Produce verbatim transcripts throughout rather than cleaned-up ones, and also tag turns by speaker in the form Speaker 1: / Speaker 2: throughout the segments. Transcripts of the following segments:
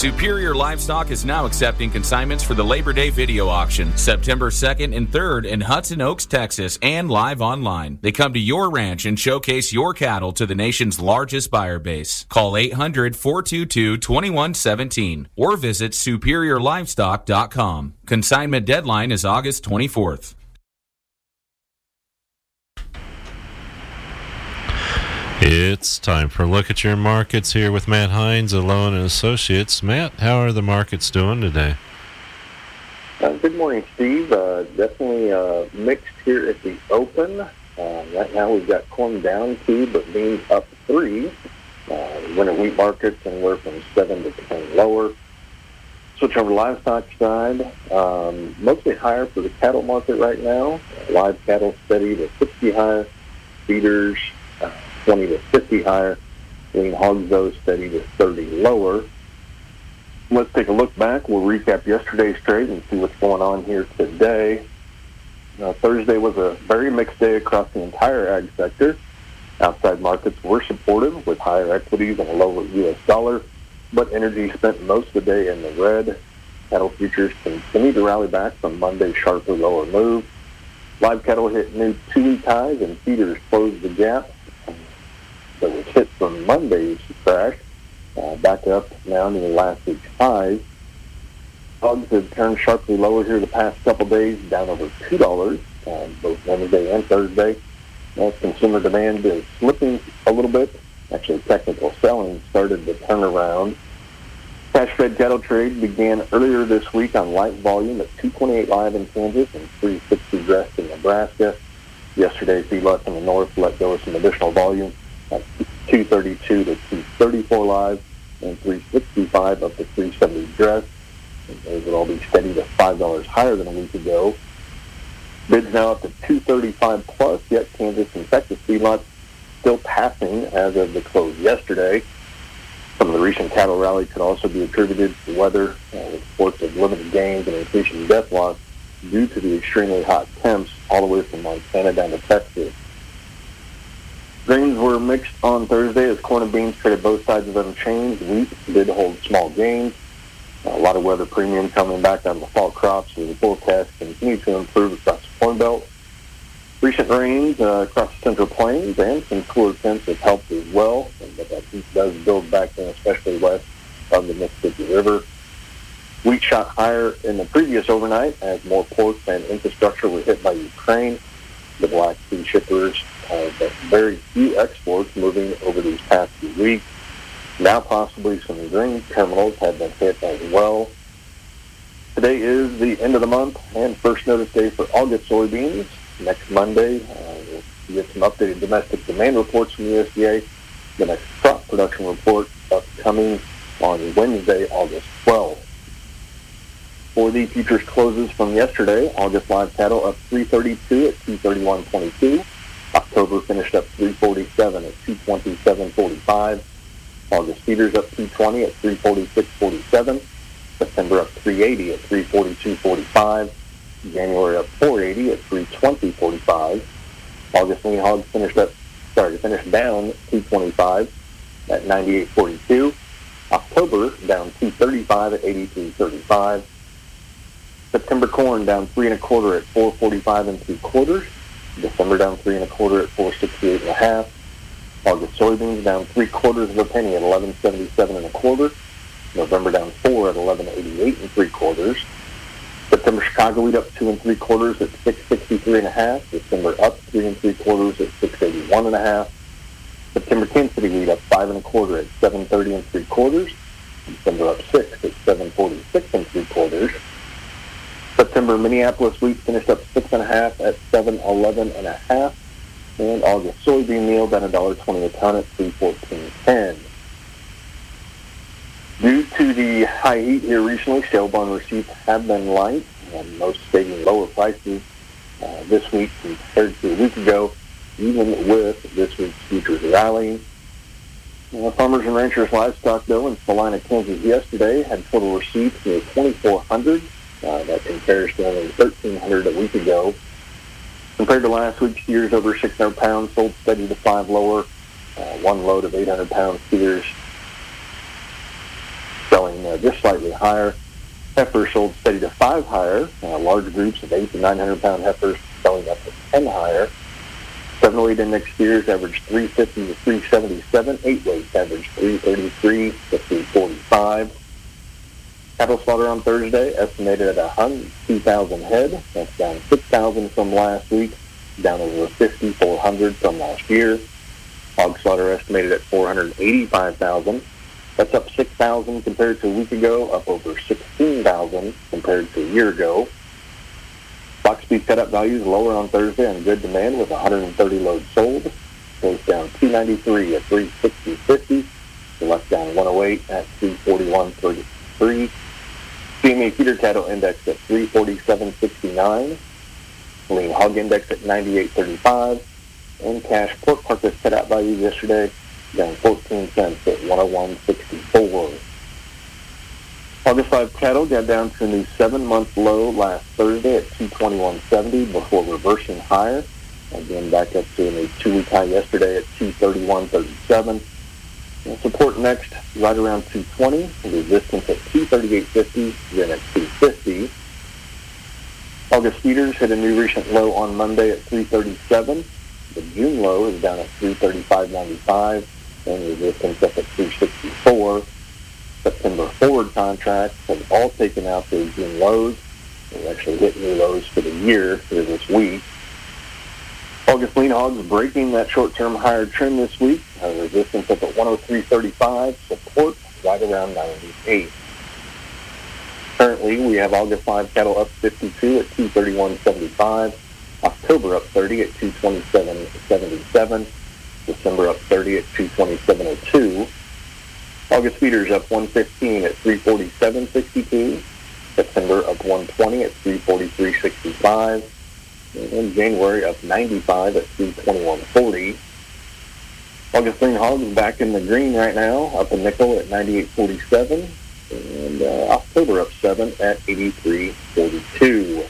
Speaker 1: Superior Livestock is now accepting consignments for the Labor Day video auction, September second and third in Hudson Oaks, Texas, and live online. They come to your ranch and showcase your cattle to the nation's largest buyer base. Call eight hundred, four two two, two one one seven or visit superior livestock dot com. Consignment deadline is August twenty-fourth.
Speaker 2: It's time for a look at your markets here with Matt Hines of Lowen and Associates. Matt, how are the markets doing today?
Speaker 3: Uh, good morning, Steve. Uh, definitely uh, mixed here at the open. Uh, right now we've got corn down two, but beans up three. Uh, winter wheat markets anywhere from seven to ten lower. Switch over to livestock side. Um, mostly higher for the cattle market right now. Uh, live cattle steady to sixty higher. Feeders uh, twenty to fifty higher. Lean hogs, though, steady to thirty lower. Let's take a look back. We'll recap yesterday's trade and see what's going on here today. Uh, Thursday was a very mixed day across the entire ag sector. Outside markets were supportive with higher equities and a lower U S dollar, but energy spent most of the day in the red. Cattle futures continued to rally back from Monday's sharply lower move. Live cattle hit new two-week highs and feeders closed the gap that was hit from Monday's crash, uh, back up now near last week's highs. Hogs have turned sharply lower here the past couple days, down over two dollars, uh, both Wednesday and Thursday. As consumer demand is slipping a little bit. Actually, technical selling started to turn around. Cash-fed cattle trade began earlier this week on light volume at two twenty-eight live in Kansas and three sixty dressed in Nebraska. Yesterday, feedlots in the north let go of some additional volume at two thirty-two to two thirty-four live and three sixty-five up to three seventy dressed. And those would all be steady to five dollars higher than a week ago. Bids now up to two thirty-five plus, yet Kansas and Texas feedlots still passing as of the close yesterday. Some of the recent cattle rally could also be attributed to weather, uh, with reports of limited gains and increasing death loss due to the extremely hot temps all the way from Montana down to Texas. Grains were mixed on Thursday as corn and beans traded both sides of unchanged. Wheat did hold small gains. A lot of weather premium coming back on the fall crops as the forecast continue to improve across the Corn Belt. Recent rains uh, across the Central Plains and some cooler temps have helped as well, but that heat does build back in, especially west of the Mississippi River. Wheat shot higher in the previous overnight as more ports and infrastructure were hit by Ukraine. The Black Sea shippers have very few exports moving over these past few weeks. Now possibly some grain terminals have been hit as well. Today is the end of the month and first notice day for August soybeans. Next Monday, uh, we'll get some updated domestic demand reports from the U S D A. The next crop production report upcoming on Wednesday, August twelfth. For the futures closes from yesterday, August live cattle up three thirty-two at two thirty-one twenty-two. October finished up three forty-seven at two twenty-seven forty-five. August feeders up two twenty at three forty-six forty-seven. September up three eighty at three forty-two forty-five. January up four eighty at three twenty forty-five. August lean hogs finished up, sorry, finished down two twenty-five at ninety-eight forty-two. October down two thirty-five at eighty-three thirty-five. September corn down three and a quarter at four forty-five and three quarters. December down three and a quarter at four sixty-eight and a half. August soybeans down three quarters of a penny at eleven seventy-seven and a quarter. November down four at eleven eighty-eight and three quarters. September Chicago wheat up two and three quarters at six sixty-three and a half. December up three and three quarters at six eighty-one and a half. September Kansas City wheat up five and a quarter at seven thirty and three quarters. December up six at seven forty-six and three quarters. September Minneapolis wheat finished up six and a half at seven eleven and a half. And August soybean meal down a dollar twenty a ton at three fourteen ten. Due to the high heat here recently, sale bond receipts have been light, and most stating lower prices uh, this week compared to a week ago, even with this week's futures rallying. Uh, farmers and ranchers livestock, though, in Salina, Kansas yesterday had total receipts near twenty-four hundred. Uh, that compares to only thirteen hundred a week ago. Compared to last week's steers over six hundred pounds, sold steady to five lower. Uh, one load of eight hundred pound steers selling uh, just slightly higher. Heifers sold steady to five higher. Uh, large groups of eight to nine hundred pound heifers selling up to ten higher. Seven weight index steers averaged three fifty to three seventy-seven. Eight weights averaged three thirty-three to three forty-five. Cattle slaughter on Thursday estimated at one hundred two thousand head. That's down six thousand from last week, down over fifty-four hundred from last year. Hog slaughter estimated at four hundred eighty-five thousand. That's up six thousand compared to a week ago, up over sixteen thousand compared to a year ago. Box beef cut-up values lower on Thursday on good demand with one hundred thirty loads sold. Goes down two ninety-three at three sixty fifty. The left down one oh eight at three forty-one thirty-three. C M E feeder cattle index at three forty-seven sixty-nine. Lean hog index at ninety-eight thirty-five. And cash pork carcass cut-out values yesterday down fourteen cents at one oh one sixty-four. August five cattle got down to a new seven-month low last Thursday at two twenty-one seventy before reversing higher. Again, back up to a new two-week high yesterday at two thirty-one thirty-seven. And support next right around two twenty. Resistance at two thirty-eight fifty, then at two fifty. August feeders hit a new recent low on Monday at three thirty-seven. The June low is down at three thirty-five ninety-five. And resistance up at three sixty-four. September forward contracts have all taken out their June lows. They actually hit new lows for the year here this week. August lean hogs breaking that short-term higher trend this week. Uh, resistance up at one oh three thirty-five. Support right around ninety-eight. Currently, we have August five cattle up fifty-two at two thirty-one seventy-five. October up thirty at two twenty-seven seventy-seven. December up thirty at two twenty-seven oh two. August feeders up one fifteen at three forty-seven sixty-two. September up one twenty at three forty-three sixty-five. And January up ninety-five at three twenty-one forty. August lean hog is back in the green right now, up a nickel at ninety-eight forty-seven. And uh, October up seven at eighty-three forty-two.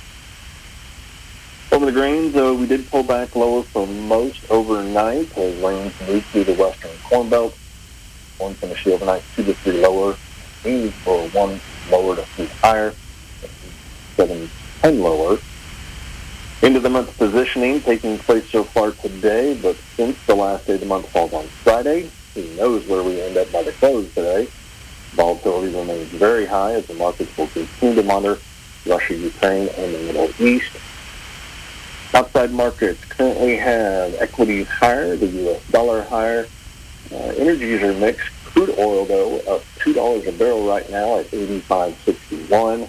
Speaker 3: Over the grains, though, we did pull back lower for most overnight as rains moved through the western corn belt. One finished the overnight two to three lower, means for one lower to three higher, seven ten lower. End of the month positioning taking place so far today, but since the last day of the month falls on Friday, who knows where we end up by the close today. Volatility remains very high as the markets will continue to monitor Russia, Ukraine, and the Middle East. Outside markets currently have equities higher, the U S dollar higher. Uh, energies are mixed. Crude oil, though, up two dollars a barrel right now at eighty-five sixty-one.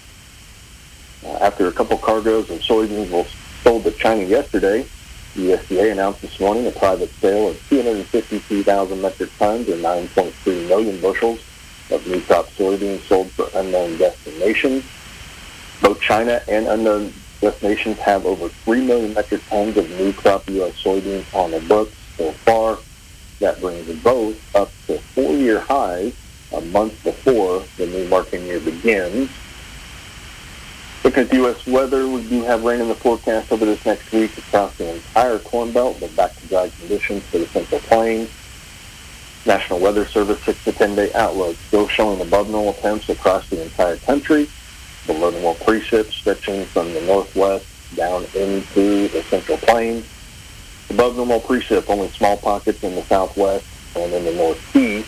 Speaker 3: Uh, after a couple cargoes of soybeans were sold to China yesterday, the U S D A announced this morning a private sale of two hundred fifty-two thousand metric tons or nine point three million bushels of new crop soybeans sold for unknown destinations. Both China and unknown destinations have over three million metric tons of new crop U S soybeans on the books so far. That brings both up to four-year highs a month before the new marketing year begins. Looking at the U S weather, we do have rain in the forecast over this next week across the entire Corn Belt, but back to dry conditions for the Central Plains. National Weather Service six to ten day outlook still showing above normal temps across the entire country. Below normal precip stretching from the northwest down into the Central Plains. Above normal precip, only small pockets in the southwest and in the northeast.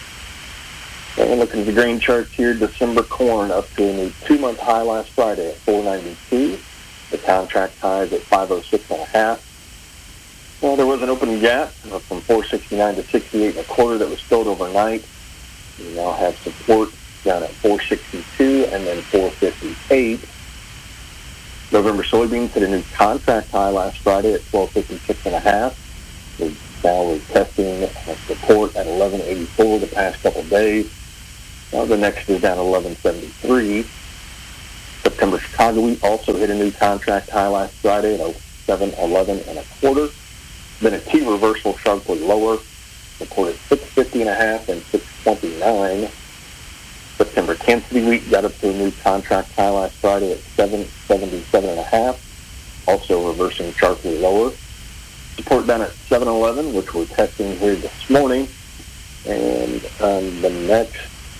Speaker 3: And looking at the grain charts here, December corn up to a new two-month high last Friday at four ninety-two. The contract high is at five oh six and a half. Well, there was an open gap from four sixty-nine to sixty-eight and a quarter that was filled overnight. We now have support down at four sixty-two and then four fifty-eight. November soybeans hit a new contract high last Friday at twelve fifty-six and a half. We now we're testing support at eleven eighty-four the past couple days. Now the next is down eleven seventy-three. September Chicago wheat also hit a new contract high last Friday at seven eleven and a quarter. Then a key reversal sharply lower, support at six fifty and a half and six twenty-nine. September Kansas City wheat got up to a new contract high last Friday at seven seventy-seven and a half, also reversing sharply lower. Support down at seven eleven, which we're testing here this morning. And um, the next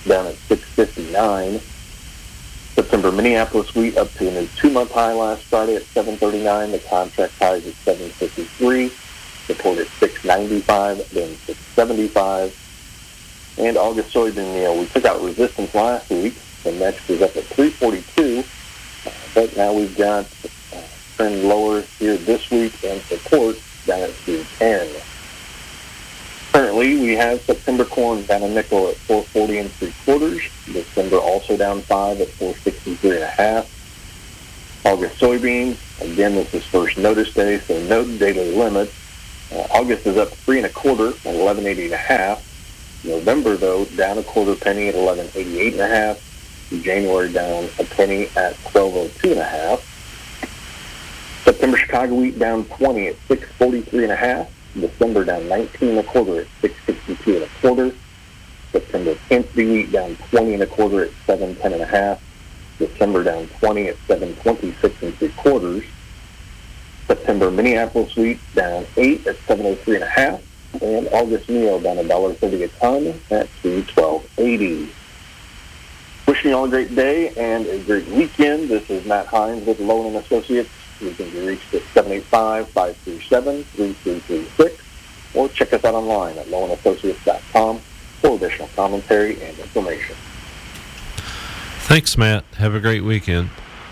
Speaker 3: down at six fifty-nine. September Minneapolis wheat up to a new two-month high last Friday at seven thirty-nine. The contract high is at seven fifty-three. Support at six ninety-five, then six seventy-five. And August soybean meal, we took out resistance last week. The next is up at three forty-two. Uh, but now we've got uh, trend lower here this week and support down at three ten. Currently, we have September corn down a nickel at four forty and three quarters. December also down five at four sixty-three and a half. August soybeans, again, this is first notice day, so no daily limit. Uh, August is up three and a quarter at eleven eighty and a half. November, though, down a quarter penny at eleven eighty-eight and a half. January down a penny at twelve oh two and a half. September Chicago wheat down twenty at six forty-three and a half. December down nineteen and a quarter at six sixty-two and a quarter. September Kansas wheat down twenty and a quarter at seven ten and a half. December down twenty at seven twenty-six and three quarters. September Minneapolis wheat down eight at seven oh three and a half. And August meal down a dollar thirty a ton at three twelve eighty. Wishing you all a great day and a great weekend. This is Matt Hines with Lowen and Associates. You can be reached at seven eight five, five three seven, three three three six or check us out online at lowen associates dot com for additional commentary and information.
Speaker 2: Thanks, Matt. Have a great weekend.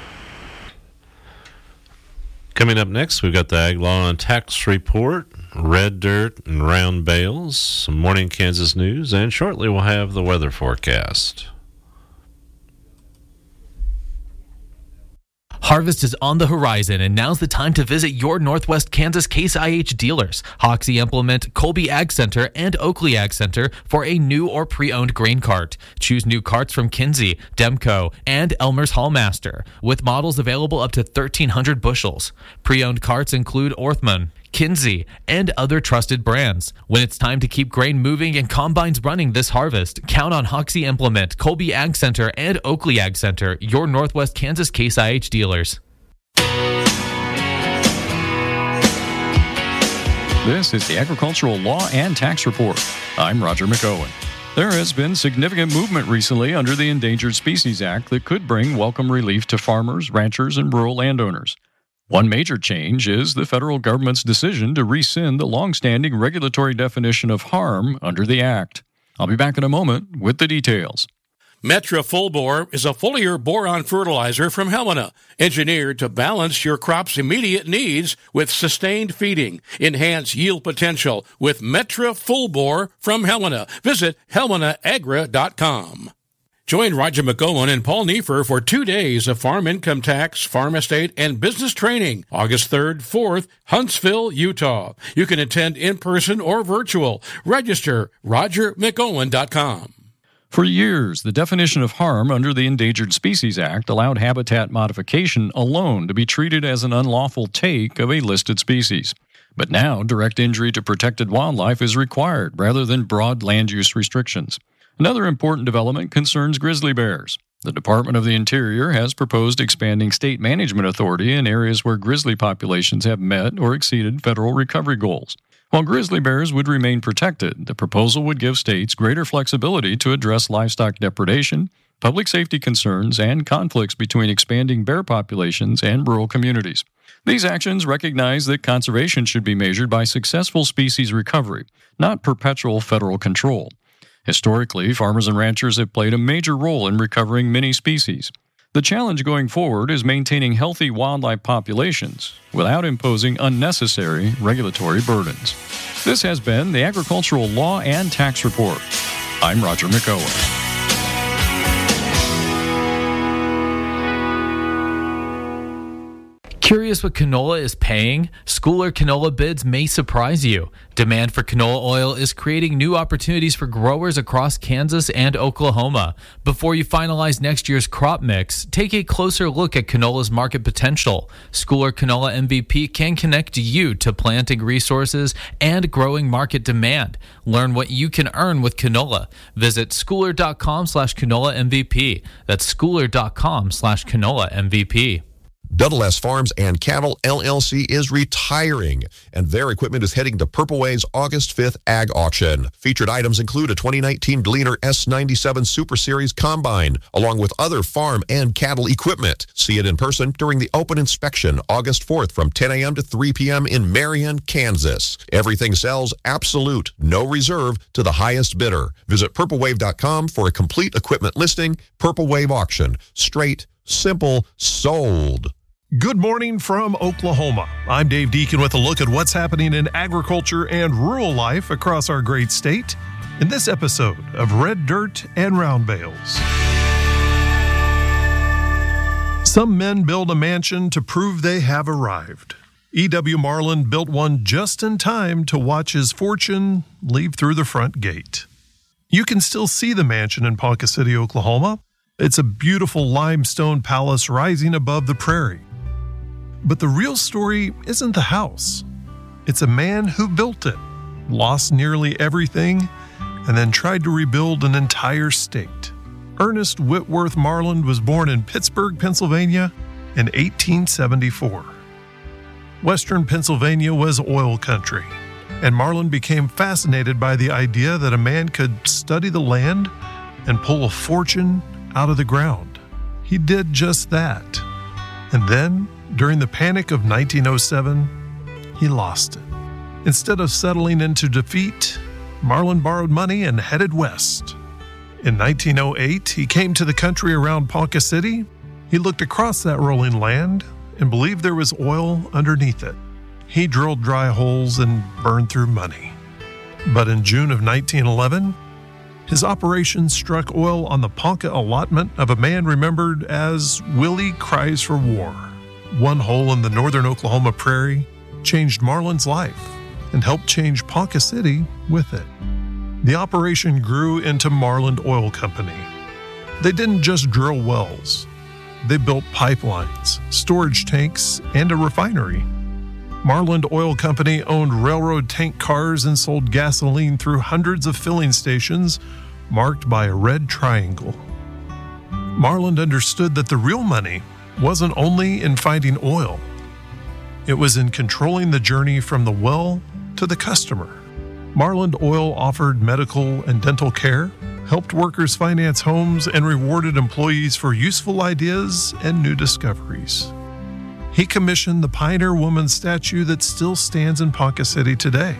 Speaker 2: Coming up next, we've got the Ag Law and Tax Report, red dirt and round bales, some morning Kansas news, and shortly we'll have the weather forecast.
Speaker 4: Harvest is on the horizon, and now's the time to visit your Northwest Kansas Case I H dealers, Hoxie Implement, Colby Ag Center, and Oakley Ag Center for a new or pre-owned grain cart. Choose new carts from Kinsey, Demco, and Elmer's Hallmaster, with models available up to thirteen hundred bushels. Pre-owned carts include Orthman, Kinsey, and other trusted brands. When it's time to keep grain moving and combines running this harvest, count on Hoxie Implement, Colby Ag Center, and Oakley Ag Center, your Northwest Kansas Case I H dealers.
Speaker 5: This is the Agricultural Law and Tax Report. I'm Roger McOwen. There has been significant movement recently under the Endangered Species Act that could bring welcome relief to farmers, ranchers, and rural landowners. One major change is the federal government's decision to rescind the long-standing regulatory definition of harm under the Act. I'll be back in a moment with the details.
Speaker 6: Metra Full Bore is a foliar boron fertilizer from Helena, engineered to balance your crop's immediate needs with sustained feeding. Enhance yield potential with Metra Full Bore from Helena. Visit helena agra dot com. Join Roger McOwen and Paul Neiffer for two days of farm income tax, farm estate, and business training, August third, fourth, Huntsville, Utah. You can attend in person or virtual. Register roger mcowen dot com.
Speaker 5: For years, the definition of harm under the Endangered Species Act allowed habitat modification alone to be treated as an unlawful take of a listed species. But now, direct injury to protected wildlife is required rather than broad land use restrictions. Another important development concerns grizzly bears. The Department of the Interior has proposed expanding state management authority in areas where grizzly populations have met or exceeded federal recovery goals. While grizzly bears would remain protected, the proposal would give states greater flexibility to address livestock depredation, public safety concerns, and conflicts between expanding bear populations and rural communities. These actions recognize that conservation should be measured by successful species recovery, not perpetual federal control. Historically, farmers and ranchers have played a major role in recovering many species. The challenge going forward is maintaining healthy wildlife populations without imposing unnecessary regulatory burdens. This has been the Agricultural Law and Tax Report. I'm Roger McOwen.
Speaker 4: Curious what canola is paying? Schooler canola bids may surprise you. Demand for canola oil is creating new opportunities for growers across Kansas and Oklahoma. Before you finalize next year's crop mix, take a closer look at canola's market potential. Schooler Canola M V P can connect you to planting resources and growing market demand. Learn what you can earn with canola. Visit schooler.com slash canola MVP. That's schooler.com slash canola MVP.
Speaker 7: Double S Farms and Cattle L L C is retiring, and their equipment is heading to Purple Wave's August fifth Ag Auction. Featured items include a twenty nineteen Gleaner S ninety-seven Super Series Combine, along with other farm and cattle equipment. See it in person during the open inspection August fourth from ten a.m. to three p.m. in Marion, Kansas. Everything sells absolute, no reserve, to the highest bidder. Visit purple wave dot com for a complete equipment listing. Purple Wave Auction. Straight, simple, sold.
Speaker 8: Good morning from Oklahoma. I'm Dave Deacon with a look at what's happening in agriculture and rural life across our great state in this episode of Red Dirt and Round Bales. Some men build a mansion to prove they have arrived. E W. Marlin built one just in time to watch his fortune leave through the front gate. You can still see the mansion in Ponca City, Oklahoma. It's a beautiful limestone palace rising above the prairie. But the real story isn't the house. It's a man who built it, lost nearly everything, and then tried to rebuild an entire state. Ernest Whitworth Marlin was born in Pittsburgh, Pennsylvania in eighteen seventy-four. Western Pennsylvania was oil country, and Marlin became fascinated by the idea that a man could study the land and pull a fortune out of the ground. He did just that. And then, during the Panic of nineteen oh seven, he lost it. Instead of settling into defeat, Marlin borrowed money and headed west. In nineteen oh eight, he came to the country around Ponca City. He looked across that rolling land and believed there was oil underneath it. He drilled dry holes and burned through money. But in June of nineteen eleven, his operation struck oil on the Ponca allotment of a man remembered as Willie Cries for War. One hole in the northern Oklahoma prairie changed Marlin's life and helped change Ponca City with it. The operation grew into Marlin Oil Company. They didn't just drill wells. They built pipelines, storage tanks, and a refinery. Marlin Oil Company owned railroad tank cars and sold gasoline through hundreds of filling stations marked by a red triangle. Marlin understood that the real money wasn't only in finding oil. It was in controlling the journey from the well to the customer. Marlin Oil offered medical and dental care, helped workers finance homes, and rewarded employees for useful ideas and new discoveries. He commissioned the Pioneer Woman statue that still stands in Ponca City today.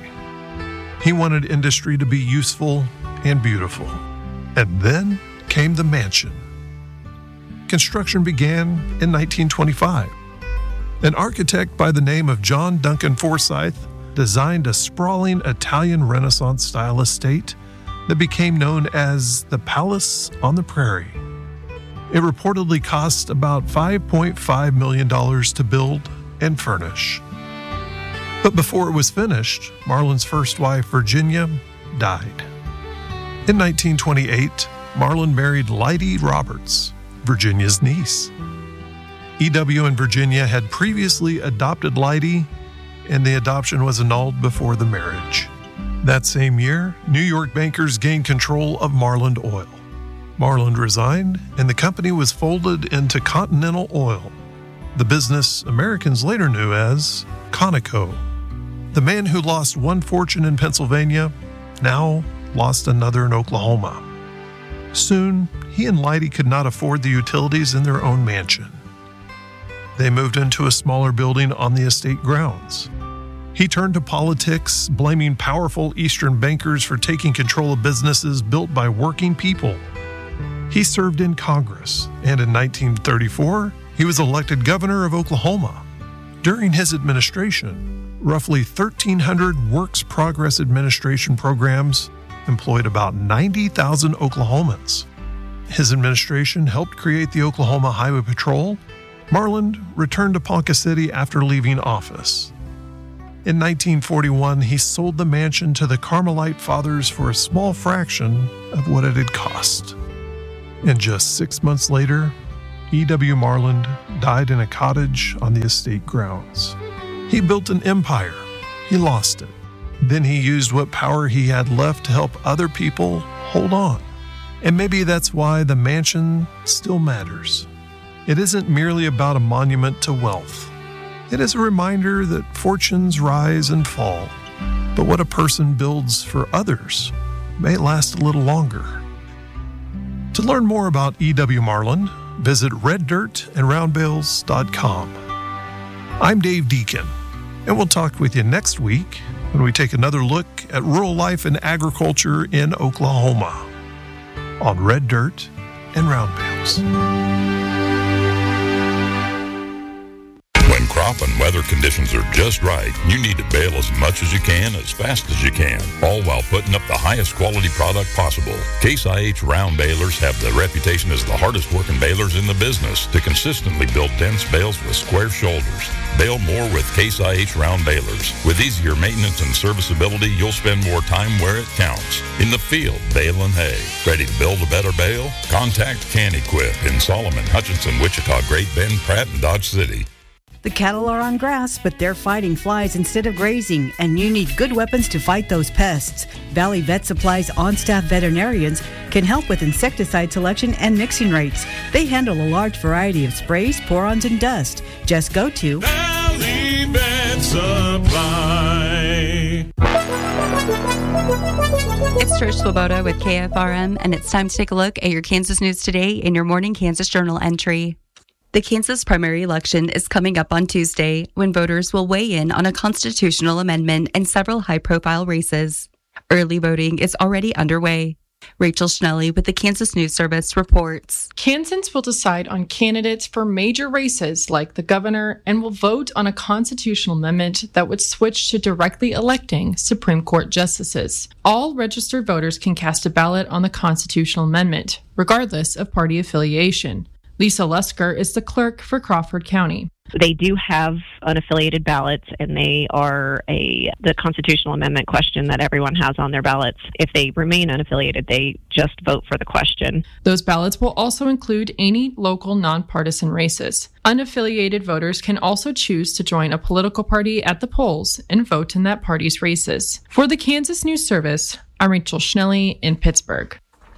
Speaker 8: He wanted industry to be useful and beautiful. And then came the mansion. Construction began in nineteen twenty-five. An architect by the name of John Duncan Forsyth designed a sprawling Italian Renaissance-style estate that became known as the Palace on the Prairie. It reportedly cost about five point five million dollars to build and furnish. But before it was finished, Marlin's first wife, Virginia, died. In nineteen twenty-eight, Marlin married Lyde Roberts, Virginia's niece. E W and Virginia had previously adopted Lyde, and the adoption was annulled before the marriage. That same year, New York bankers gained control of Marlin Oil. Marlin resigned, and the company was folded into Continental Oil, the business Americans later knew as Conoco. The man who lost one fortune in Pennsylvania now lost another in Oklahoma. Soon, he and Lyde could not afford the utilities in their own mansion. They moved into a smaller building on the estate grounds. He turned to politics, blaming powerful Eastern bankers for taking control of businesses built by working people. He served in Congress, and in nineteen thirty-four, he was elected governor of Oklahoma. During his administration, roughly thirteen hundred Works Progress Administration programs employed about ninety thousand Oklahomans. His administration helped create the Oklahoma Highway Patrol. Marlin returned to Ponca City after leaving office. In nineteen forty-one, he sold the mansion to the Carmelite Fathers for a small fraction of what it had cost. And just six months later, E W. Marlin died in a cottage on the estate grounds. He built an empire. He lost it. Then he used what power he had left to help other people hold on. And maybe that's why the mansion still matters. it isn't merely about a monument to wealth. It is a reminder that fortunes rise and fall, but what a person builds for others may last a little longer. To learn more about E W Marlin, visit red dirt and round bales dot com. I'm Dave Deacon, and we'll talk with you next week when we take another look at rural life and agriculture in Oklahoma on Red Dirt and Round Bales.
Speaker 9: When crop and weather conditions are just right, you need to bale as much as you can, as fast as you can, all while putting up the highest quality product possible. Case I H round balers have the reputation as the hardest working balers in the business to consistently build dense bales with square shoulders. Bale more with Case I H round balers. With easier maintenance and serviceability, you'll spend more time where it counts. In the field, baling hay. Ready to build a better bale? Contact Can-Equip in Solomon, Hutchinson, Wichita, Great Bend, Pratt, and Dodge City.
Speaker 10: The cattle are on grass, but they're fighting flies instead of grazing, and you need good weapons to fight those pests. Valley Vet Supply's on-staff veterinarians can help with insecticide selection and mixing rates. They handle a large variety of sprays, pour-ons, and dust. Just go to
Speaker 11: Valley Vet Supply.
Speaker 12: It's Trish Swoboda with K F R M, and it's time to take a look at your Kansas news today in your Morning Kansas Journal entry. The Kansas primary election is coming up on Tuesday, when voters will weigh in on a constitutional amendment and several high-profile races. Early voting is already underway. Rachel Schnelly with the Kansas News Service reports.
Speaker 13: Kansans will decide on candidates for major races like the governor and will vote on a constitutional amendment that would switch to directly electing Supreme Court justices. All registered voters can cast a ballot on the constitutional amendment, regardless of party affiliation. Lisa Lusker is the clerk for Crawford County.
Speaker 14: They do have unaffiliated ballots, and they are a the constitutional amendment question that everyone has on their ballots. If they remain unaffiliated, they just vote for the question.
Speaker 13: Those ballots will also include any local nonpartisan races. Unaffiliated voters can also choose to join a political party at the polls and vote in that party's races. For the Kansas News Service, I'm Rachel Schnelly in Pittsburgh.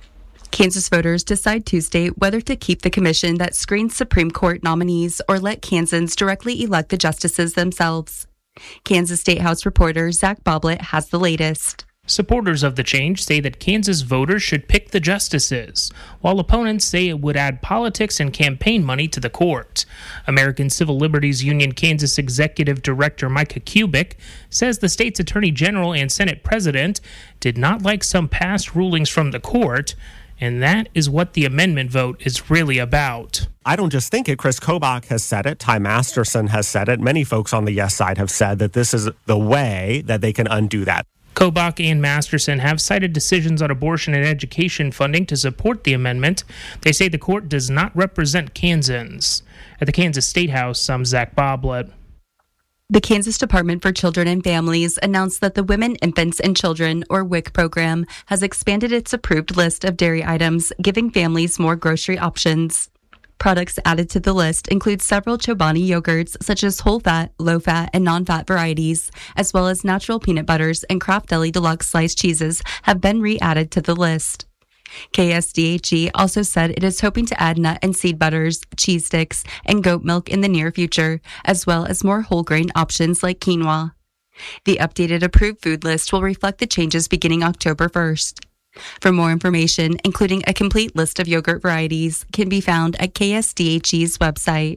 Speaker 12: Kansas voters decide Tuesday whether to keep the commission that screens Supreme Court nominees or let Kansans directly elect the justices themselves. Kansas State House reporter Zach Boblet has the latest.
Speaker 15: Supporters of the change say that Kansas voters should pick the justices, while opponents say it would add politics and campaign money to the court. American Civil Liberties Union Kansas Executive Director Micah Kubik says the state's Attorney General and Senate President did not like some past rulings from the court, and that is what the amendment vote is really about.
Speaker 16: I don't just think it. Chris Kobach has said it. Ty Masterson has said it. Many folks on the yes side have said that this is the way that they can undo that.
Speaker 15: Kobach and Masterson have cited decisions on abortion and education funding to support the amendment. They say the court does not represent Kansans. At the Kansas State House, I'm Zach Boblet.
Speaker 12: The Kansas Department for Children and Families announced that the Women, Infants, and Children, or W I C program, has expanded its approved list of dairy items, giving families more grocery options. Products added to the list include several Chobani yogurts, such as whole-fat, low-fat, and non-fat varieties, as well as natural peanut butters and Kraft Deli Deluxe sliced cheeses have been re-added to the list. K S D H E also said it is hoping to add nut and seed butters, cheese sticks, and goat milk in the near future, as well as more whole grain options like quinoa. The updated approved food list will reflect the changes beginning October first. For more information, including a complete list of yogurt varieties, can be found at K S D H E's website.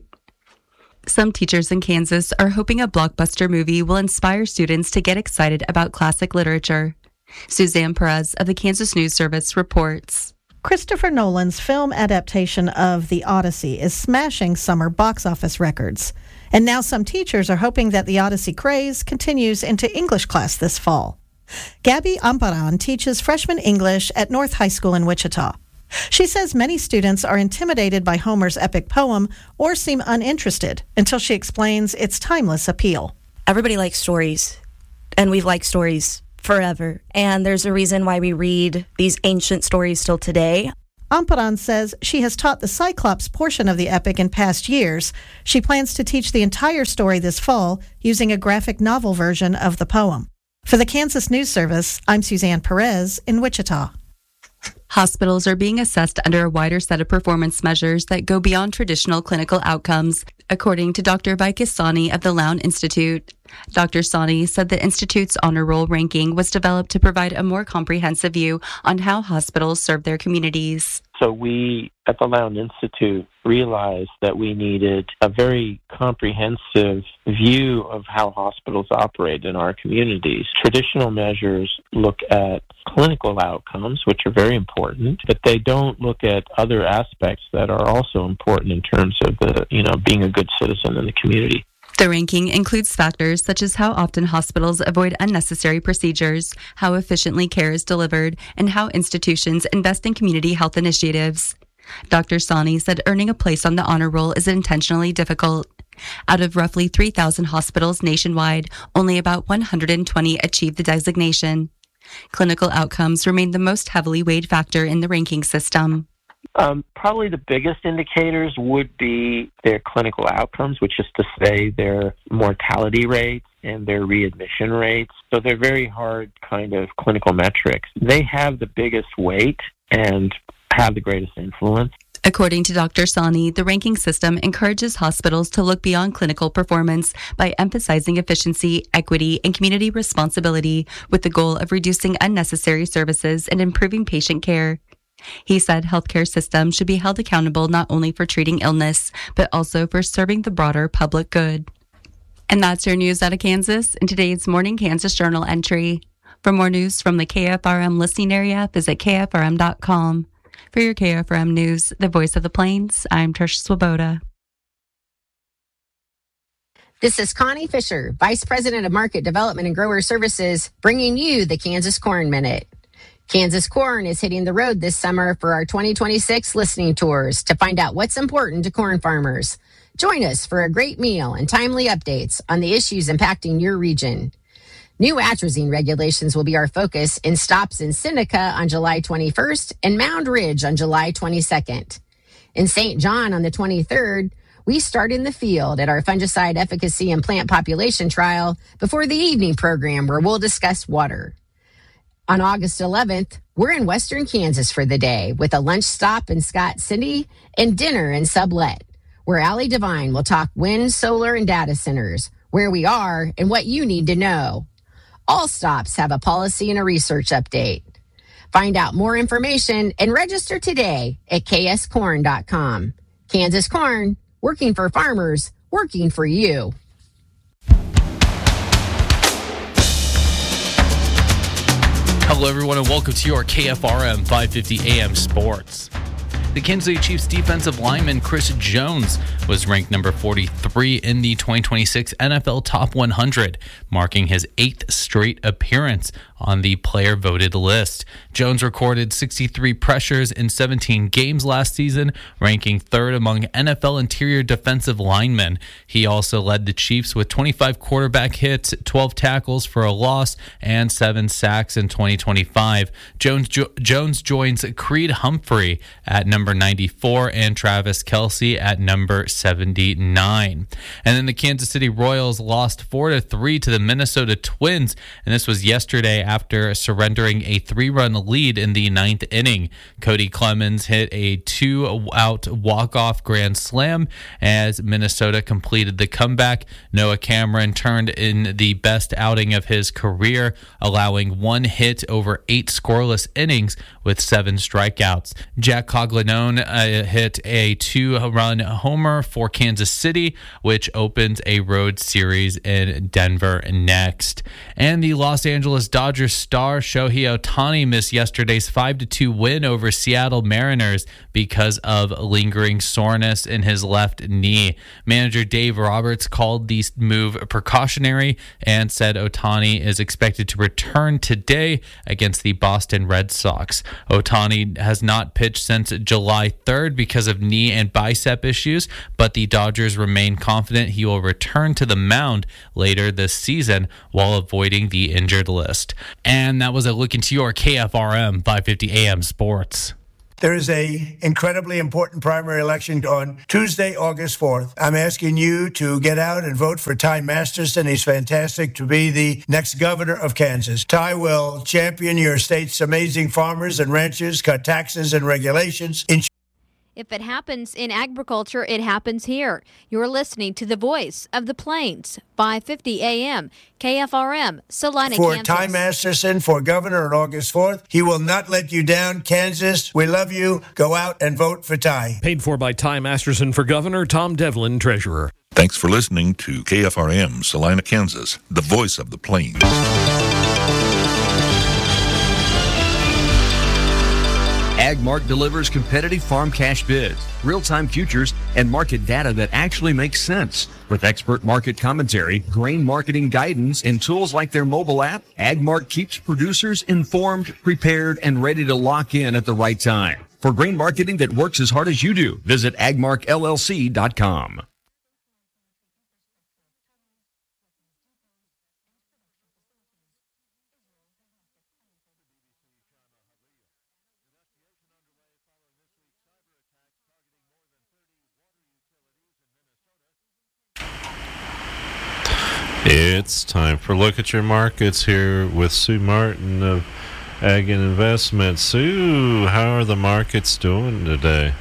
Speaker 12: Some teachers in Kansas are hoping a blockbuster movie will inspire students to get excited about classic literature. Suzanne Perez of the Kansas News Service reports.
Speaker 17: Christopher Nolan's film adaptation of The Odyssey is smashing summer box office records. And now some teachers are hoping that the Odyssey craze continues into English class this fall. Gabby Amparan teaches freshman English at North High School in Wichita. She says many students are intimidated by Homer's epic poem or seem uninterested until she explains its timeless appeal.
Speaker 18: Everybody likes stories, and we've liked stories forever. And there's a reason why we read these ancient stories still today.
Speaker 17: Amparan says she has taught the Cyclops portion of the epic in past years. She plans to teach the entire story this fall using a graphic novel version of the poem. For the Kansas News Service, I'm Suzanne Perez in Wichita.
Speaker 12: Hospitals are being assessed under a wider set of performance measures that go beyond traditional clinical outcomes, according to Doctor Vikas Sani of the Lown Institute. Doctor Sani said the Institute's honor roll ranking was developed to provide a more comprehensive view on how hospitals serve their communities.
Speaker 19: So we at the Lown Institute realized that we needed a very comprehensive view of how hospitals operate in our communities. Traditional measures look at clinical outcomes, which are very important, but they don't look at other aspects that are also important in terms of the, you know, being a good citizen in the community.
Speaker 12: The ranking includes factors such as how often hospitals avoid unnecessary procedures, how efficiently care is delivered, and how institutions invest in community health initiatives. Doctor Sani said earning a place on the honor roll is intentionally difficult. Out of roughly three thousand hospitals nationwide, only about one hundred twenty achieved the designation. Clinical outcomes remain the most heavily weighed factor in the ranking system.
Speaker 19: Um, probably the biggest indicators would be their clinical outcomes, which is to say their mortality rates and their readmission rates. So they're very hard kind of clinical metrics. They have the biggest weight and have the greatest influence.
Speaker 12: According to Doctor Sani, the ranking system encourages hospitals to look beyond clinical performance by emphasizing efficiency, equity, and community responsibility with the goal of reducing unnecessary services and improving patient care. He said healthcare systems should be held accountable not only for treating illness, but also for serving the broader public good. And that's your news out of Kansas in today's Morning Kansas Journal entry. For more news from the K F R M listening area, visit K F R M dot com. For your K F R M News, the voice of the Plains, I'm Trish Swoboda.
Speaker 20: This is Connie Fisher, Vice President of Market Development and Grower Services, bringing you the Kansas Corn Minute. Kansas Corn is hitting the road this summer for our twenty twenty-six listening tours to find out what's important to corn farmers. Join us for a great meal and timely updates on the issues impacting your region. New atrazine regulations will be our focus in stops in Seneca on July twenty-first and Mound Ridge on July twenty-second. In Saint John on the twenty-third, we start in the field at our fungicide efficacy and plant population trial before the evening program where we'll discuss water. On August eleventh, we're in Western Kansas for the day with a lunch stop in Scott City and dinner in Sublet, where Allie Devine will talk wind, solar, and data centers, where we are and what you need to know. All stops have a policy and a research update. Find out more information and register today at K S corn dot com. Kansas Corn, working for farmers, working for you.
Speaker 4: Hello, everyone, and welcome to your K F R M five fifty A M Sports. The Kansas City Chiefs defensive lineman Chris Jones was ranked number forty-three in the twenty twenty-six N F L Top one hundred, marking his eighth straight appearance on the player-voted list. Jones recorded sixty-three pressures in seventeen games last season, ranking third among N F L interior defensive linemen. He also led the Chiefs with twenty-five quarterback hits, twelve tackles for a loss, and seven sacks in twenty twenty-five. Jones jo- Jones joins Creed Humphrey at number ninety-four and Travis Kelce at number seventy-nine. And then the Kansas City Royals lost four to three to the Minnesota Twins, and this was yesterday after surrendering a three-run lead in the ninth inning. Cody Clemens hit a two-out walk-off grand slam as Minnesota completed the comeback. Noah Cameron turned in the best outing of his career, allowing one hit over eight scoreless innings with seven strikeouts. Jack Coglianone uh, hit a two-run homer for Kansas City, which opens a road series in Denver next. And the Los Angeles Dodgers star Shohei Ohtani missed yesterday's five to two win over Seattle Mariners because of lingering soreness in his left knee. Manager Dave Roberts called the move precautionary and said Ohtani is expected to return today against the Boston Red Sox. Ohtani has not pitched since July third because of knee and bicep issues, but the Dodgers remain confident he will return to the mound later this season while avoiding the injured list. And that was a look into your K F R M five fifty A M Sports.
Speaker 21: There is a incredibly important primary election on Tuesday, August fourth. I'm asking you to get out and vote for Ty Masterson. He's fantastic to be the next governor of Kansas. Ty will champion your state's amazing farmers and ranchers, cut taxes and regulations. Ins-
Speaker 22: If it happens in agriculture, it happens here. You're listening to the voice of the Plains, five fifty A M, K F R M, Salina,
Speaker 21: for
Speaker 22: Kansas.
Speaker 21: Ty Masterson for governor on August fourth. He will not let you down. Kansas, we love you. Go out and vote for Ty.
Speaker 23: Paid for by Ty Masterson for governor, Tom Devlin, treasurer.
Speaker 9: Thanks for listening to K F R M, Salina, Kansas, the voice of the Plains.
Speaker 24: AgMark delivers competitive farm cash bids, real-time futures, and market data that actually makes sense. With expert market commentary, grain marketing guidance, and tools like their mobile app, AgMark keeps producers informed, prepared, and ready to lock in at the right time. For grain marketing that works as hard as you do, visit agmark L L C dot com.
Speaker 2: It's time for Look at Your Markets here with Sue Martin of Ag and Investments. Sue, how are the markets doing today?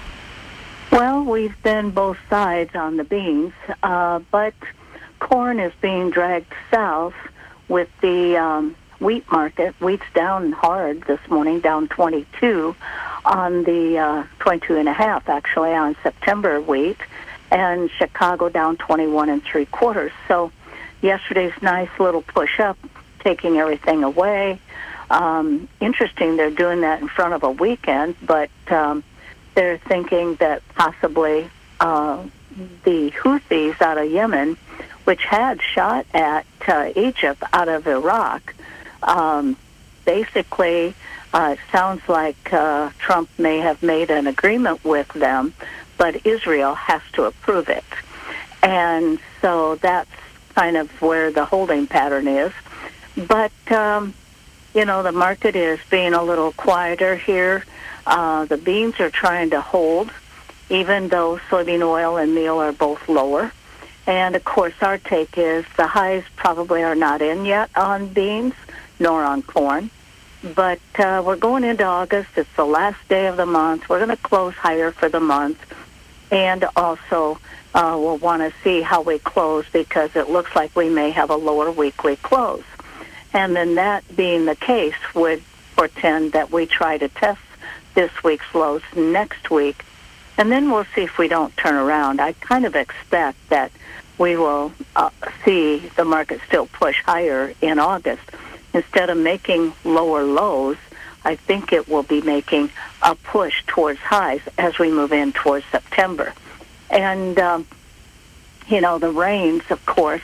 Speaker 25: Well, we've been both sides on the beans, uh, but corn is being dragged south with the um, wheat market. Wheat's down hard this morning, down twenty-two on the uh, twenty-two and a half actually on September wheat, and Chicago down twenty-one and three quarters. So yesterday's nice little push up, taking everything away. Um, interesting, they're doing that in front of a weekend, but um, they're thinking that possibly uh, the Houthis out of Yemen, which had shot at uh, Egypt out of Iraq, um, basically uh, it sounds like uh, Trump may have made an agreement with them, but Israel has to approve it. And so that's kind of where the holding pattern is. But, um, you know, the market is being a little quieter here. Uh, the beans are trying to hold, even though soybean oil and meal are both lower. And, of course, our take is the highs probably are not in yet on beans, nor on corn. But uh, we're going into August. It's the last day of the month. We're going to close higher for the month. And also, uh, we'll want to see how we close because it looks like we may have a lower weekly close. And then that being the case would portend that we try to test this week's lows next week. And then we'll see if we don't turn around. I kind of expect that we will uh, see the market still push higher in August. Instead of making lower lows, I think it will be making a push towards highs as we move in towards September. And, um, you know, the rains, of course,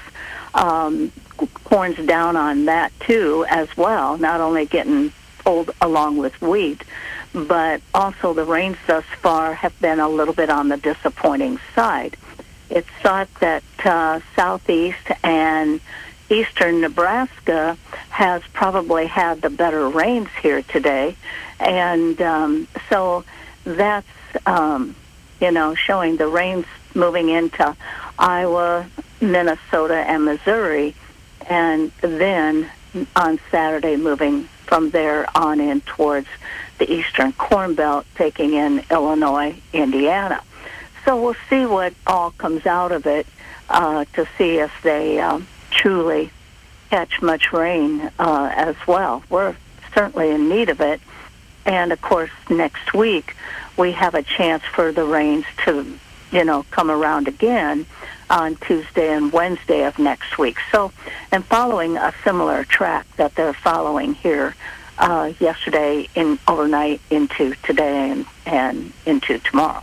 Speaker 25: um, corn's down on that too as well, not only getting pulled along with wheat, but also the rains thus far have been a little bit on the disappointing side. It's thought that uh, southeast and eastern Nebraska has probably had the better rains here today. And um, so that's, um, you know, showing the rains moving into Iowa, Minnesota, and Missouri. And then on Saturday moving from there on in towards the eastern Corn Belt, taking in Illinois, Indiana. So we'll see what all comes out of it uh, to see if they um, truly catch much rain uh, as well. We're certainly in need of it. And, of course, next week we have a chance for the rains to, you know, come around again on Tuesday and Wednesday of next week. So, and following a similar track that they're following here uh, yesterday in overnight into today and, and into tomorrow.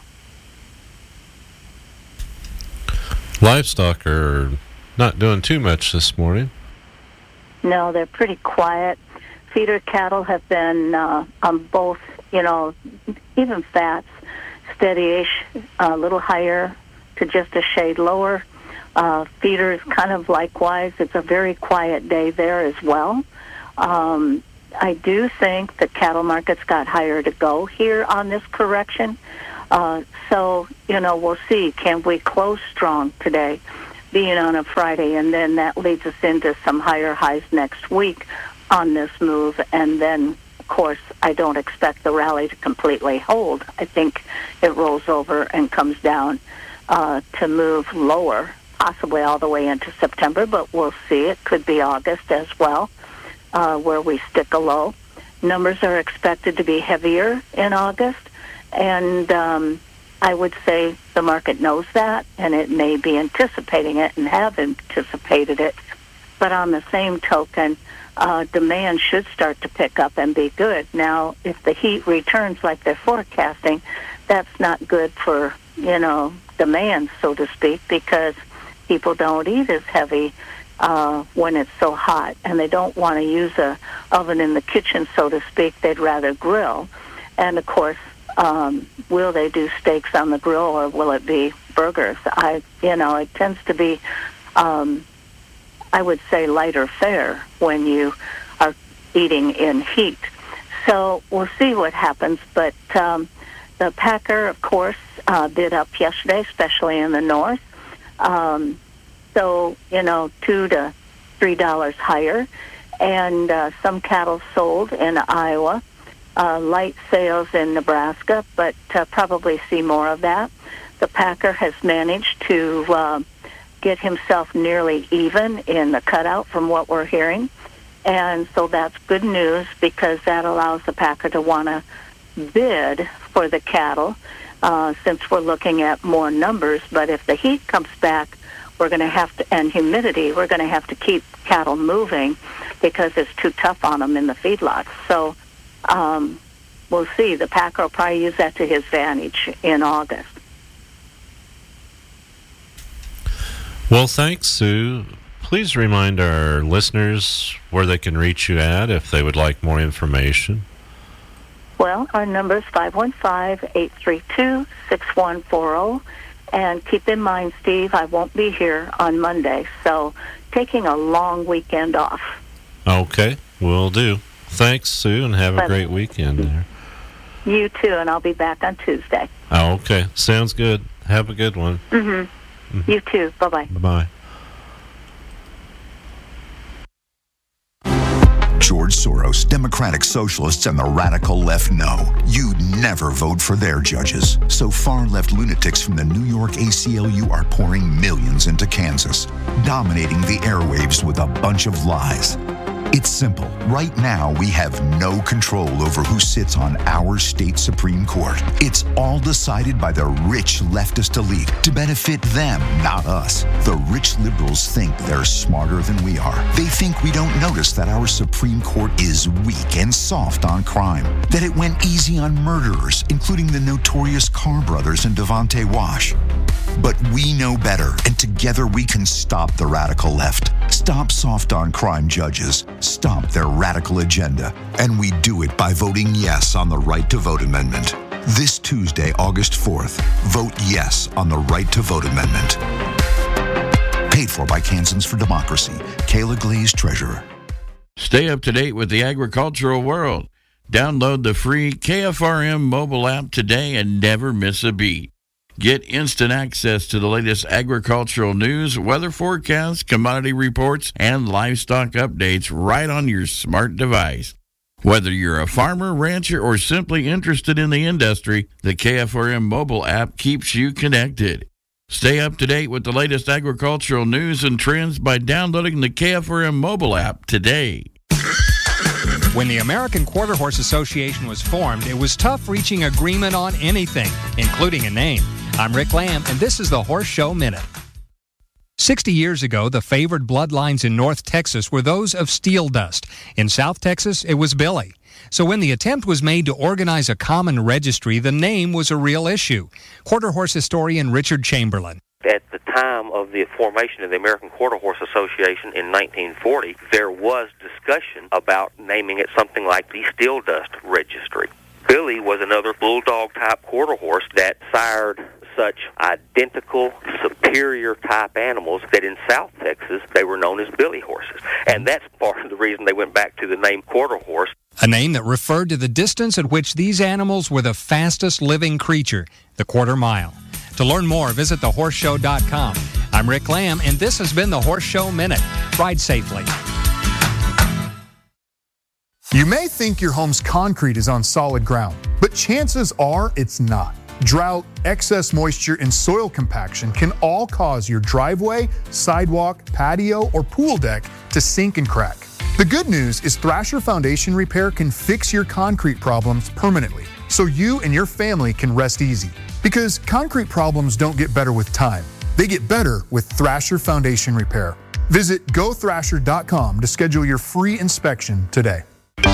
Speaker 2: Livestock are not doing too much this morning.
Speaker 25: No, they're pretty quiet. Feeder cattle have been uh, on both, you know, even fats, steady-ish, a little higher to just a shade lower. Uh, feeders kind of likewise. It's a very quiet day there as well. Um, I do think the cattle market's got higher to go here on this correction. Uh, so, you know, we'll see. Can we close strong today, being on a Friday, and then that leads us into some higher highs next week on this move. And then, of course, I don't expect the rally to completely hold. I think it rolls over and comes down uh, to move lower, possibly all the way into September, but we'll see. It could be August as well, uh, where we stick a low. Numbers are expected to be heavier in August, and um, I would say the market knows that, and it may be anticipating it and have anticipated it. But on the same token, uh, demand should start to pick up and be good. Now, if the heat returns like they're forecasting, that's not good for, you know, demand, so to speak, because people don't eat as heavy uh, when it's so hot, and they don't want to use a oven in the kitchen, so to speak. They'd rather grill. And, of course, um, will they do steaks on the grill, or will it be burgers? I, you know, it tends to be, um, I would say, lighter fare when you are eating in heat. So we'll see what happens, but um, the Packer, of course, uh, bid up yesterday, especially in the north. Um, so, you know, two to three dollars higher, and uh, some cattle sold in Iowa, uh, light sales in Nebraska, but uh, probably see more of that. The Packer has managed to uh, get himself nearly even in the cutout from what we're hearing, and so that's good news because that allows the Packer to want to bid for the cattle. Uh, since we're looking at more numbers, but if the heat comes back, we're going to have to, and humidity, we're going to have to keep cattle moving because it's too tough on them in the feedlots. So um, we'll see. The Packer will probably use that to his advantage in August.
Speaker 2: Well, thanks, Sue. Please remind our listeners where they can reach you at if they would like more information.
Speaker 25: Well, our number is five one five, eight three two, six one four zero. And keep in mind, Steve, I won't be here on Monday, so taking a long weekend off.
Speaker 2: Okay, will do. Thanks, Sue, and have a
Speaker 25: But
Speaker 2: great weekend there.
Speaker 25: You too, and I'll be back on Tuesday.
Speaker 2: Oh, okay. Sounds good. Have a good one.
Speaker 25: Mm-hmm. Mm-hmm. You too. Bye-bye.
Speaker 2: Bye-bye.
Speaker 1: George Soros, Democratic Socialists, and the radical left know you'd never vote for their judges. So far-left lunatics from the New York A C L U are pouring millions into Kansas, dominating the airwaves with a bunch of lies. It's simple. Right now, we have no control over who sits on our state Supreme Court. It's all decided by the rich leftist elite to benefit them, not us. The rich liberals think they're smarter than we are. They think we don't notice that our Supreme Court is weak and soft on crime, that it went easy on murderers, including the notorious Carr brothers and Devonte Wash. But we know better, and together we can stop the radical left. Stop soft on crime judges. Stop their radical agenda. And we do it by voting yes on the Right to Vote Amendment. This Tuesday, August fourth, vote yes on the Right to Vote Amendment. Paid for by Kansans for Democracy. Kayla Glaze, Treasurer.
Speaker 3: Stay up to date with the agricultural world. Download the free K F R M mobile app today and never miss a beat. Get instant access to the latest agricultural news, weather forecasts, commodity reports, and livestock updates right on your smart device. Whether you're a farmer, rancher, or simply interested in the industry, the K F R M mobile app keeps you connected. Stay up to date with the latest agricultural news and trends by downloading the K F R M mobile app today.
Speaker 5: When the American Quarter Horse Association was formed, it was tough reaching agreement on anything, including a name. I'm Rick Lamb, and this is the Horse Show Minute. Sixty years ago, the favored bloodlines in North Texas were those of Steel Dust. In South Texas, it was Billy. So when the attempt was made to organize a common registry, the name was a real issue. Quarter Horse historian Richard Chamberlain.
Speaker 6: At the time of the formation of the American Quarter Horse Association in nineteen forty, there was discussion about naming it something like the Steel Dust Registry. Billy was another bulldog-type quarter horse that sired such identical, superior-type animals that in South Texas they were known as Billy horses. And that's part of the reason they went back to the name quarter horse.
Speaker 5: a name that referred to the distance at which these animals were the fastest living creature, the quarter mile. To learn more, visit the horse show dot com. I'm Rick Lamb, and this has been the Horse Show Minute. Ride safely.
Speaker 7: You may think your home's concrete is on solid ground, but chances are it's not. Drought, excess moisture, and soil compaction can all cause your driveway, sidewalk, patio, or pool deck to sink and crack. The good news is Thrasher Foundation Repair can fix your concrete problems permanently, so you and your family can rest easy. Because concrete problems don't get better with time. They get better with Thrasher Foundation Repair. Visit go thrasher dot com to schedule your free inspection today.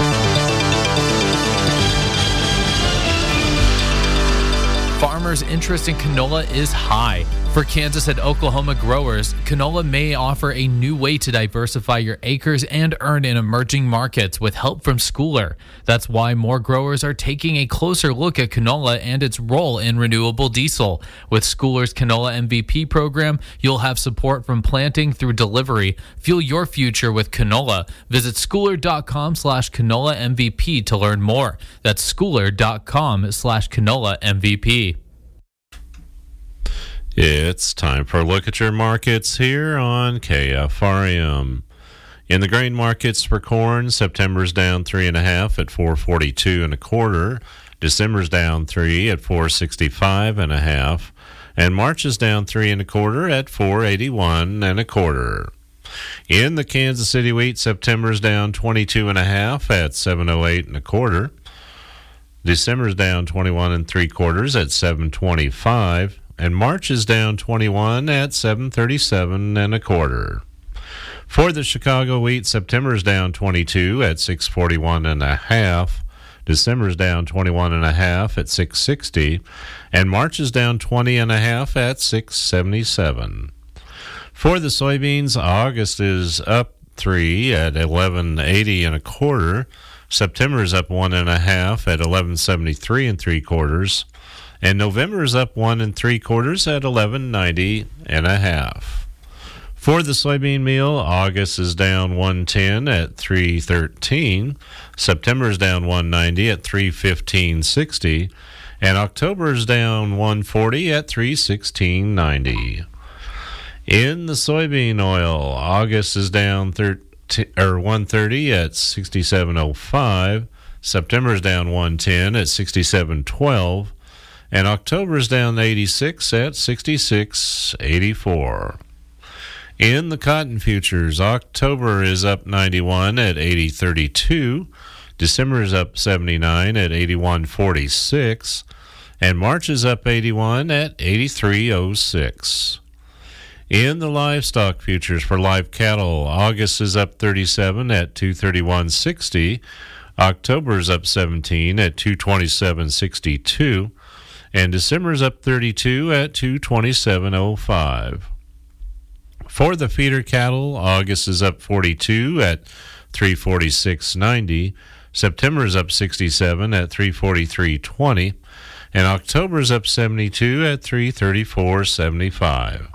Speaker 4: Farmers' interest in canola is high. For Kansas and Oklahoma growers, canola may offer a new way to diversify your acres and earn in emerging markets with help from Schooler. That's why more growers are taking a closer look at canola and its role in renewable diesel. With Schooler's Canola M V P program, you'll have support from planting through delivery. Fuel your future with canola. Visit schooler dot com slash canola M V P to learn more. That's schooler dot com slash canola M V P.
Speaker 2: It's time for a look at your markets here on K F R M. In the grain markets for corn, September's down three and a half at four forty-two and a quarter. December's down three at four sixty-five and a half, and March is down three and a quarter at four eighty-one and a quarter. In the Kansas City wheat, September's down twenty-two and a half at seven oh eight and a quarter. December's down twenty-one and three quarters at seven twenty-five. And March is down twenty-one at seven thirty-seven and a quarter. For the Chicago wheat, September is down twenty-two at six forty-one and a half. December is down twenty-one and a half at six sixty, and March is down twenty and a half at six seventy-seven. For the soybeans, August is up three at eleven eighty and a quarter. September is up one and a half at eleven seventy-three and three quarters. And November is up one and three quarters at eleven ninety and a half. For the soybean meal, August is down one ten at three thirteen. September is down one ninety at three fifteen sixty, and October is down one forty at three sixteen ninety. In the soybean oil, August is down thirteen or one thirty at sixty-seven oh five. September is down one ten at sixty-seven twelve. And October is down eighty-six at sixty-six eighty-four. In the cotton futures, October is up ninety-one at eighty thirty-two. December is up seventy-nine at eighty-one forty-six. And March is up eighty-one at eighty-three oh six. In the livestock futures for live cattle, August is up thirty-seven at two thirty-one sixty. October is up seventeen at two twenty-seven sixty-two. And December is up thirty-two at two twenty-seven oh five. For the feeder cattle, August is up forty-two at three forty-six ninety. September is up sixty-seven at three forty-three twenty. And October is up seventy-two at three thirty-four seventy-five.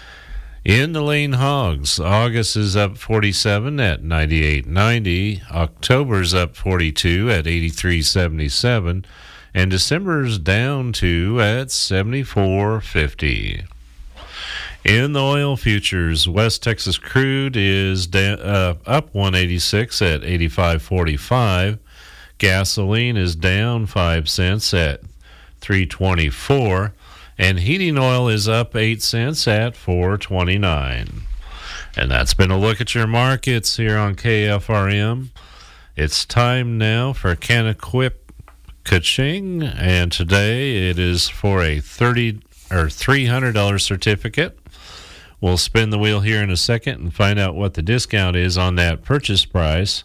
Speaker 2: In the lean hogs, August is up forty-seven at ninety-eight ninety. October is up forty-two at eighty-three seventy-seven. And December's down to at seventy-four fifty. In the oil futures, West Texas crude is da- uh, up one eighty-six at eighty-five forty-five. Gasoline is down five cents at three twenty-four, and heating oil is up eight cents at four twenty-nine. And that's been a look at your markets here on K F R M. It's time now for Canaquip Ka-ching, and today it is for a thirty or three hundred dollars certificate. We'll spin the wheel here in a second and find out what the discount is on that purchase price.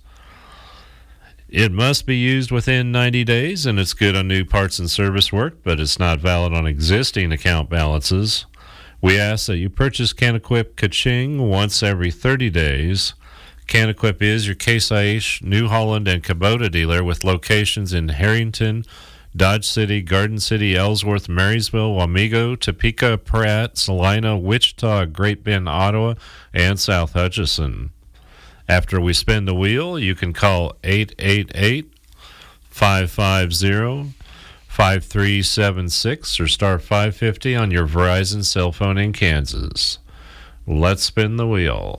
Speaker 2: It must be used within ninety days, and it's good on new parts and service work, but it's not valid on existing account balances. We ask that you purchase Canaquip Ka-ching once every thirty days. Canaquip is your Case I H, New Holland, and Kubota dealer with locations in Harrington, Dodge City, Garden City, Ellsworth, Marysville, Wamego, Topeka, Pratt, Salina, Wichita, Great Bend, Ottawa, and South Hutchinson. After we spin the wheel, you can call eight eight eight, five five zero, five three seven six or star five fifty on your Verizon cell phone in Kansas. Let's spin the wheel.